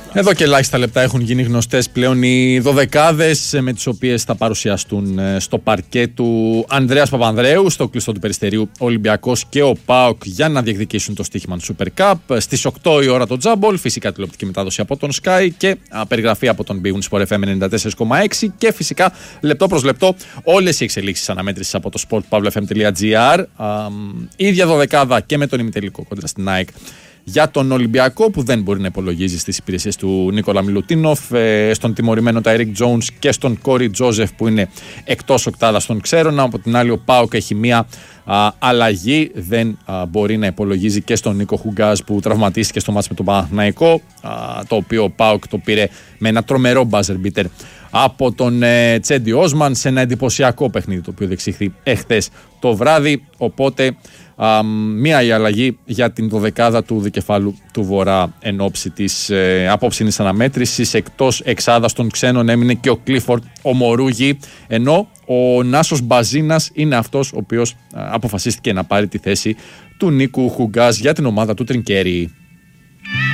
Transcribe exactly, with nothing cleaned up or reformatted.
Εδώ και ελάχιστα λεπτά έχουν γίνει γνωστές πλέον οι δωδεκάδες με τις οποίες θα παρουσιαστούν στο παρκέ του Ανδρέας Παπανδρέου, στο κλειστό του Περιστερίου Ολυμπιακός και ο ΠΑΟΚ για να διεκδικήσουν το στοίχημα του Super Cup. Στις οκτώ η ώρα το Τζάμπολ, φυσικά τηλεοπτική μετάδοση από τον Sky και α, περιγραφή από τον Big Win Sport εφ εμ ενενήντα τέσσερα κόμμα έξι και φυσικά λεπτό προς λεπτό όλες οι εξελίξεις αναμέτρησης από το sport pavla f m τελεία g r. Ίδια δωδεκάδα και με τον ημιτελικό κόντρα στην ΑΕΚ για τον Ολυμπιακό που δεν μπορεί να υπολογίζει στις υπηρεσίες του Νίκολα Μιλουτίνοφ, ε, στον τιμωρημένο Τάιρικ Τζόουνς και στον Κόρι Τζόζεφ που είναι εκτός οκτάδας των Ξέρωνα. Από την άλλη ο ΠΑΟΚ έχει μία α, αλλαγή, δεν α, μπορεί να υπολογίζει και στον Νίκο Χουγκάζ που τραυματίστηκε στο μάτς με τον Παναθηναϊκό, α, το οποίο ο ΠΑΟΚ το πήρε με ένα τρομερό buzzer beater από τον ε, Τσέντι Όσμαν σε ένα εντυπωσιακό παιχνίδι το οποίο διεξήχθη εχθές το βράδυ. Οπότε α, μία η αλλαγή για την δωδεκάδα του δικεφάλου του Βορρά εν ώψη της ε, απόψινης αναμέτρησης. Εκτός εξάδας των ξένων έμεινε και ο Κλίφορντ ο Μορούγι, ενώ ο Νάσος Μπαζίνας είναι αυτός ο οποίος α, αποφασίστηκε να πάρει τη θέση του Νίκου Χουγκάζ για την ομάδα του Τρινκέρι.